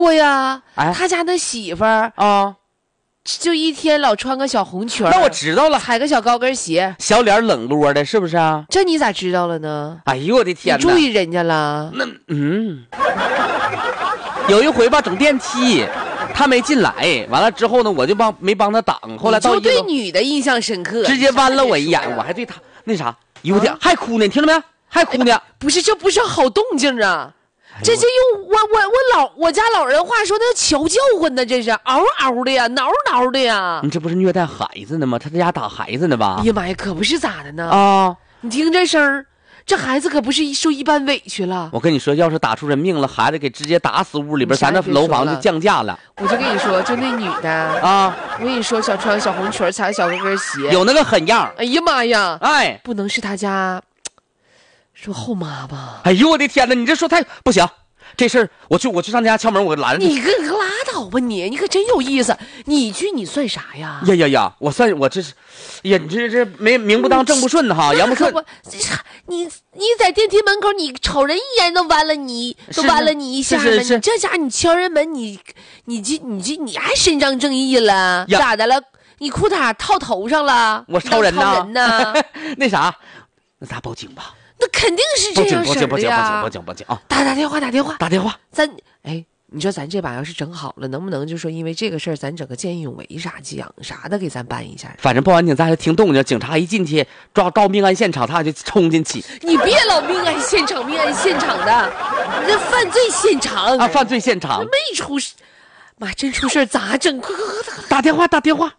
过呀， 哎， 他家那媳妇儿啊， 就一天老穿个小红裙， 那我知道了， 踩个小高跟鞋， 小脸冷落的，是不是啊？ 这你咋知道了呢？ 哎呦我的天哪！ 你注意人家了？ 那有一回吧，整电梯，他没进来，完了之后呢，我就没帮他挡，后来到就对女的印象深刻， 直接弯了我一眼，我还对他那啥，呦我天，还哭呢，你听着没？还哭呢？ 不是，这不是好动静啊！这就用我家老人话说，那瞧叫唤呢，这是嗷嗷的呀，挠挠的呀。 你这不是虐待孩子呢吗？他在家打孩子呢吧？ 哎呀妈呀，可不是咋的呢啊！ 你听这声儿，这孩子可不是受一般委屈了。 我跟你说，要是打出人命了，孩子给直接打死屋里边，咱那楼房就降价了。 我就跟你说，就那女的啊， 我跟你说，穿小红裙，踩小高跟鞋， 有那个狠样。 哎呀妈呀！ 哎， 不能是他家说后妈吧？ 哎呦我的天哪！你这说太不行，这事儿我去上他家敲门，我拦着你个拉倒吧你可真有意思。你去你算啥呀？ 呀！我这是，呀，你这没名不当正不顺的哈，言不顺。 你在电梯门口，你瞅人一眼都弯了你一下了。你这家你敲人门，你还伸张正义了？咋的了？你裤衩套头上了？ 我抄人呢？那啥，那咱报警吧。 那肯定是这样式的呀！ 报警啊！ 打电话！你说咱这把要是整好了，能不能就说因为这个事儿，咱整个见义勇为啥的给咱办一下？ 反正报完警咱还听动静，警察一进去抓到命案现场，他就冲进去。 你别老命案现场的，你这犯罪现场啊！犯罪现场没出事，妈真出事咋整？快！ 打电话！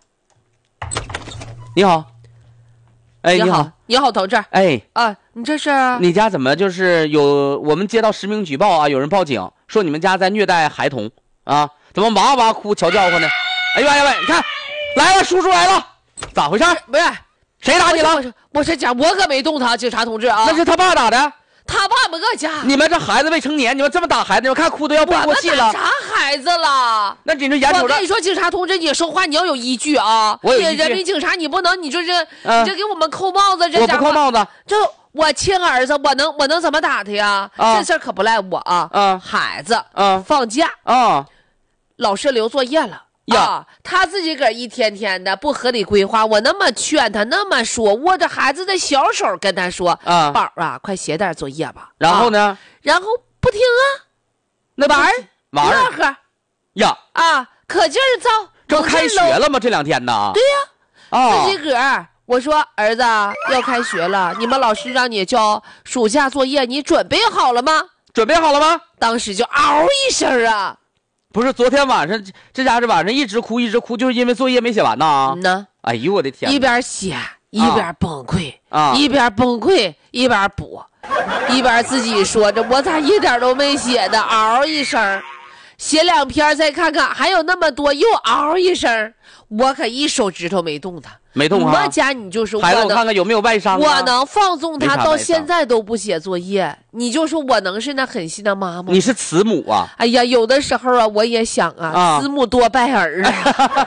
你好。哎， 你好，同志。 哎啊，你这是？ 你家怎么就是我们接到实名举报啊？有人报警说你们家在虐待孩童啊？怎么哇哇哭、瞧叫唤呢？哎呦喂，你看，来了，叔叔来了，咋回事？ 不是， 谁打你了？ 我可没动他，警察同志啊。 那是他爸打的。 他爸没搁家。 你们这孩子未成年，你们这么打孩子，你们看哭都要背过气了。 我们打啥孩子了？ 那你这眼瞅着， 我跟你说，警察同志，你说话你要有依据啊！ 我有依据。 人民警察，你不能，你这给我们扣帽子，这我不扣帽子。 这我亲儿子，我能怎么打他呀？这事儿可不赖我啊！孩子放假老师留作业了。他自己个一天天的不合理规划，我那么劝他，那么说，握着孩子的小手跟他说：“宝啊，快写点作业吧。” 然后呢？ 然后不听啊， 那玩乐呵呀可劲儿造。 这开学了吗？这2天呢？ 对呀，自己个儿。我说儿子要开学了，你们老师让你交暑假作业，你准备好了吗？当时就嗷一声啊！ 不是昨天晚上这家伙晚上一直哭，就是因为作业没写完呢。哎呦我的天！ 一边写一边崩溃一边崩溃一边补，一边自己说着我咋一点都没写的，嗷一声，写2篇再看看还有那么多，又嗷一声，我可一手指头没动他。 没动啊！ 我家你就说孩子，我看看有没有外伤。 我能放纵他到现在都不写作业，你就说我能是那狠心的妈妈？ 你是慈母啊！ 哎呀，有的时候啊，我也想啊，慈母多败儿啊。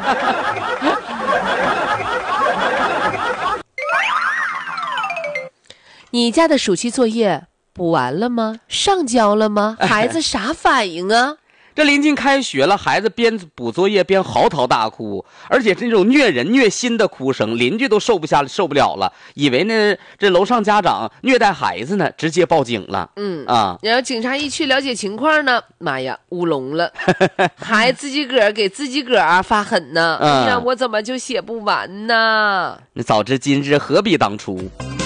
你家的暑期作业补完了吗？上交了吗？孩子啥反应啊？ 这临近开学了，孩子边补作业边嚎啕大哭，而且这种虐人虐心的哭声，邻居都受不了了，以为呢这楼上家长虐待孩子呢，直接报警了。然后警察一去了解情况呢，妈呀，乌龙了，还自己个儿给自己个儿发狠呢。哎呀，我怎么就写不完呢？ 你早知今日何必当初。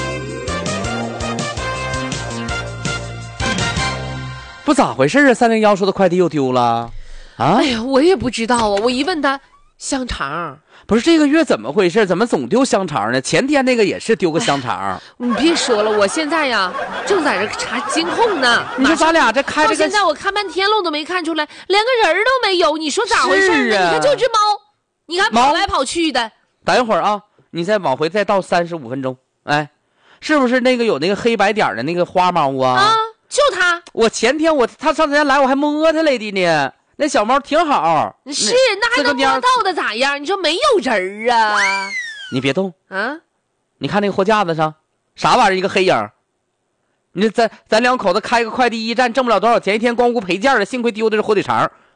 不咋回事啊？301说的快递又丢了， 哎呀，我也不知道啊。我一问他，香肠不是这个月怎么回事？怎么总丢香肠呢？前天那个也是丢个香肠。 你别说了，我现在呀正在这查监控呢。 你说咱俩这开这个， 现在我看半天了，我都没看出来，连个人都没有。你说咋回事呢？你看就只猫，你看跑来跑去的。 等一会儿啊，你再往回再倒35分钟。哎，是不是那个有那个黑白点的那个花猫啊？ 就他， 我前天他上咱家来，我还摸他来的呢。那小猫挺好， 是那还能摸到的咋样？你说没有人啊？ 你别动啊！你看那个货架子上啥玩意儿？一个黑影。你咱2口子开个快递驿站，挣不了多少钱，一天光顾赔件的，幸亏丢的是火腿肠。